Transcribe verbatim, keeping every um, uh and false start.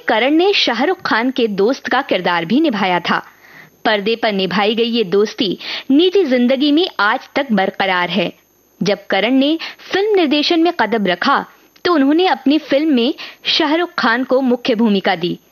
करण ने शाहरुख खान के दोस्त का किरदार भी निभाया था। पर्दे पर निभाई गई ये दोस्ती निजी जिंदगी में आज तक बरकरार है। जब करण ने फिल्म निर्देशन में कदम रखा तो उन्होंने अपनी फिल्म में शाहरुख खान को मुख्य भूमिका दी।